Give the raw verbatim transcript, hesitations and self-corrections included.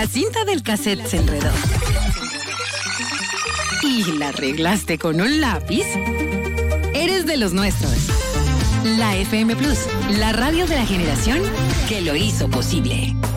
La cinta del cassette se enredó y la arreglaste con un lápiz. Eres de los nuestros. La F M Plus, la radio de la generación que lo hizo posible.